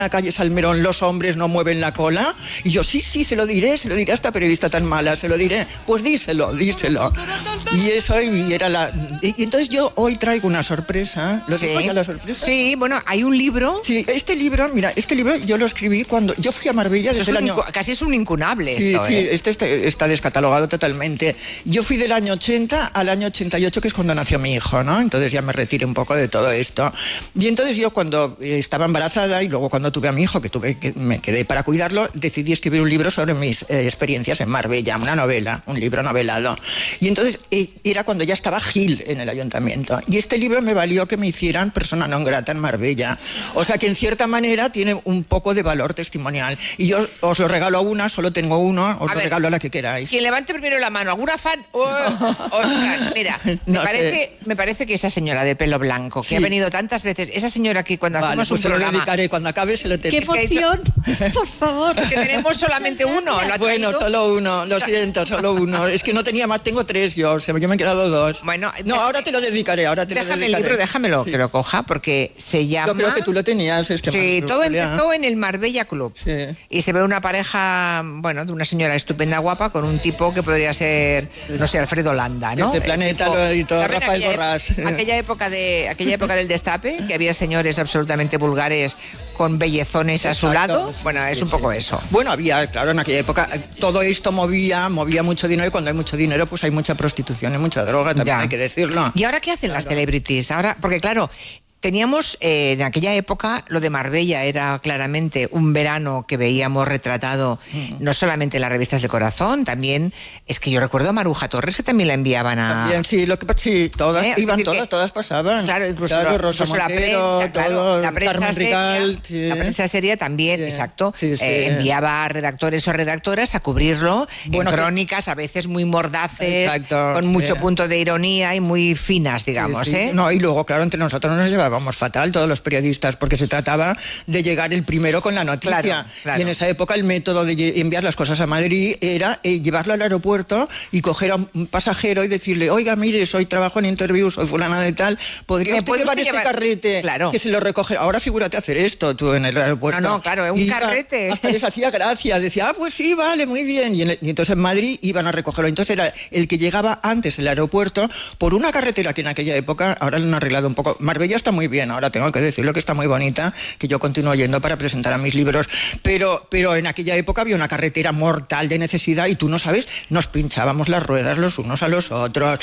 la calle Salmerón los hombres no mueven la cola? Y yo, sí, se lo diré a esta periodista tan mala, se lo diré. Pues díselo. Y eso, y era la... Y entonces yo hoy traigo una sorpresa. ¿Lo digo ya la sorpresa? Sí, bueno, hay un libro... Sí, este libro yo lo escribí cuando... Yo fui a Marbella desde el año... Casi es un incunable. Sí, esto, este está descatalogado totalmente. Yo fui del año 80 al año 88, que es cuando nació mi hijo, ¿no? Entonces ya me retiré un poco de todo esto. Y entonces yo cuando estaba embarazada y luego cuando tuve a mi hijo, que me quedé para cuidarlo, decidí escribir un libro sobre mis experiencias en Marbella, una novela, un libro novelado. Y entonces era cuando ya estaba Gil en el ayuntamiento. Y este libro me valió que me hicieran persona non grata en Marbella. O sea que en cierta manera tiene un poco de valor testimonial. Y yo os lo regalo a una, solo tengo uno, os lo regalo a la que queráis. Quien levante primero la mano, ¿alguna fan? Ostras, mira, me parece que esa señora de pelo blanco, que ha venido tantas veces, esa señora que cuando hacemos un programa... se lo dedicaré, cuando acabe se lo ¡Qué emoción! Por favor. Es que tenemos solamente uno. Bueno, solo uno, lo siento, solo uno. Es que no tenía más, tengo 3 yo, yo me he quedado 2. Bueno, no, ahora te lo dedicaré, Déjame el libro, déjamelo, que lo coja, porque se llama... Yo creo que tú lo tenías. Sí, todo empezó en el Marbella Club. Sí. Y se ve una pareja, bueno, de una señora estupenda, guapa, con un tipo que podría ser, no sé, Alfredo Landa, ¿no? Este Planeta lo editó Rafael Borrás. Aquella época del destape, que había señores absolutamente vulgares con bellezones a su lado. Bueno, es un poco eso. Bueno, había, claro, en aquella época todo esto movía mucho dinero, y cuando hay mucho dinero pues hay mucha prostitución y mucha droga, también hay que decirlo. ¿Y ahora qué hacen las celebrities? Ahora, porque claro... Teníamos en aquella época, lo de Marbella era claramente un verano que veíamos retratado no solamente en las revistas de corazón, también es que yo recuerdo a Maruja Torres, que también la enviaban a... También, todas iban, todas pasaban. Claro, incluso Rosa Montero, la prensa Carmen Rical. Sí. La prensa seria también, sí. exacto. Sí. Enviaba a redactores o redactoras a cubrirlo en crónicas, a veces muy mordaces, con mucho punto de ironía y muy finas, digamos. No, y luego, claro, entre nosotros nos llevábamos fatal todos los periodistas, porque se trataba de llegar el primero con la noticia. Claro. Y en esa época el método de enviar las cosas a Madrid era llevarlo al aeropuerto y coger a un pasajero y decirle, oiga, mire, trabajo en Interview, soy fulana de tal, ¿podría usted llevar este carrete? Claro. Que se lo recoge. Ahora figúrate hacer esto tú en el aeropuerto. No, claro, un carrete. Hasta les hacía gracia, decía, pues sí, vale, muy bien. Y entonces en Madrid iban a recogerlo. Entonces era el que llegaba antes el aeropuerto por una carretera que en aquella época, ahora lo han arreglado un poco. Marbella está muy bien, ahora tengo que decirlo que está muy bonita, que yo continúo yendo para presentar a mis libros, pero en aquella época había una carretera mortal de necesidad y tú no sabes, nos pinchábamos las ruedas los unos a los otros,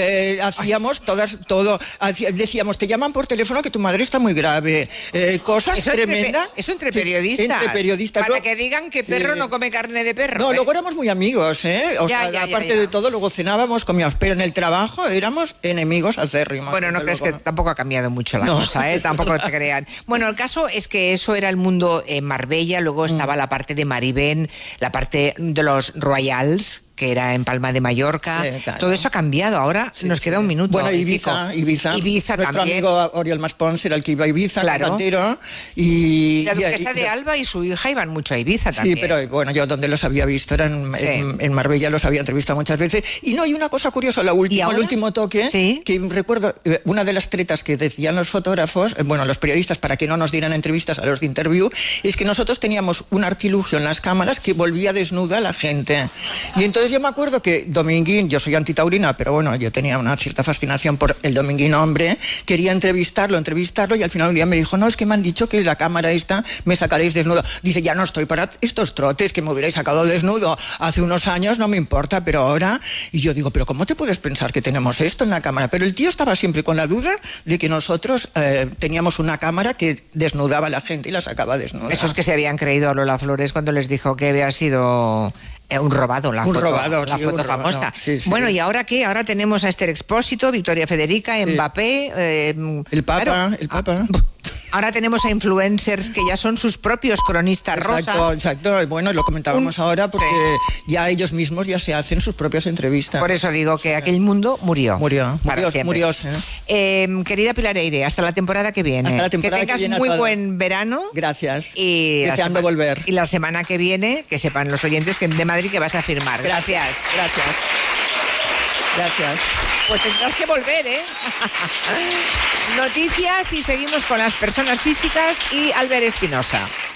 hacíamos todo, decíamos, te llaman por teléfono que tu madre está muy grave, cosas tremendas. Eso entre periodistas. Entre periodistas. Para que digan que perro no come carne de perro. No, luego éramos muy amigos, aparte de todo, luego cenábamos, comíamos, pero en el trabajo éramos enemigos acérrimos. Bueno, no crees que tampoco ha cambiado mucho la cosa, tampoco te crean. Bueno, el caso es que eso era el mundo en Marbella, luego estaba la parte de Maribén, la parte de los Royals, que era en Palma de Mallorca. Sí, claro. Todo eso ha cambiado. Ahora nos queda un minuto. Bueno, Ibiza Nuestro también. Amigo Oriol Maspons era el que iba a Ibiza, cantero. Y la duquesa de Alba y su hija iban mucho a Ibiza también. Sí, pero bueno, yo donde los había visto eran en Marbella, los había entrevistado muchas veces. Y no, hay una cosa curiosa, el último toque, que recuerdo, una de las tretas que decían los fotógrafos, los periodistas, para que no nos dieran entrevistas a los de Interview, es que nosotros teníamos un artilugio en las cámaras que volvía desnuda a la gente. Y entonces yo me acuerdo que Dominguín, yo soy antitaurina, pero bueno, yo tenía una cierta fascinación por el Dominguín hombre, quería entrevistarlo y al final un día me dijo, no, es que me han dicho que la cámara esta me sacaréis desnudo. Dice, ya no estoy para estos trotes, que me hubierais sacado desnudo hace unos años, no me importa, pero ahora... Y yo digo, pero ¿cómo te puedes pensar que tenemos esto en la cámara? Pero el tío estaba siempre con la duda de que nosotros teníamos una cámara que desnudaba a la gente y la sacaba desnuda. Esos que se habían creído a Lola Flores cuando les dijo que había sido... un robado, la foto famosa. Sí. Bueno, ¿y ahora qué? Ahora tenemos a Esther Expósito, Victoria Federica, Mbappé... el Papa. Ahora tenemos a influencers que ya son sus propios cronistas rosa. Exacto. Bueno, lo comentábamos ahora porque ya ellos mismos ya se hacen sus propias entrevistas. Por eso digo que aquel mundo murió. Murió. Querida Pilar Eyre, hasta la temporada que viene. Hasta la temporada que tengas muy buen verano. Gracias. Y deseando volver. Y la semana que viene, que sepan los oyentes que de Madrid que vas a firmar. Gracias. Pues tendrás que volver, ¿eh? Noticias y seguimos con las personas físicas y Albert Espinosa.